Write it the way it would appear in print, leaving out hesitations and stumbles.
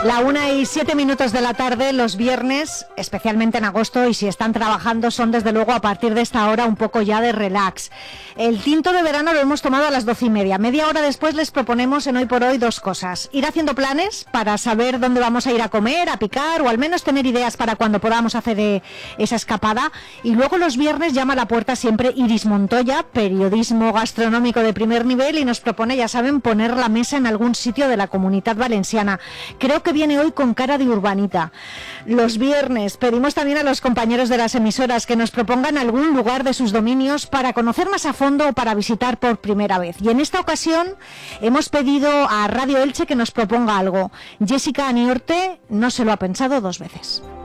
La 1:07 de la tarde, los viernes, especialmente en agosto, y si están trabajando, son desde luego a partir de esta hora un poco ya de relax. El tinto de verano lo hemos tomado a las 12:30. Media hora después les proponemos en Hoy por Hoy dos cosas: ir haciendo planes para saber dónde vamos a ir a comer, a picar, o al menos tener ideas para cuando podamos hacer esa escapada. Y luego los viernes llama a la puerta siempre Iris Montoya, periodismo gastronómico de primer nivel, y nos propone, ya saben, poner la mesa en algún sitio de la Comunitat Valenciana. Creo que viene hoy con cara de urbanita. Los viernes pedimos también a los compañeros de las emisoras que nos propongan algún lugar de sus dominios para conocer más a fondo o para visitar por primera vez. Y en esta ocasión hemos pedido a Radio Elche que nos proponga algo. Jessica Aniorte no se lo ha pensado dos veces.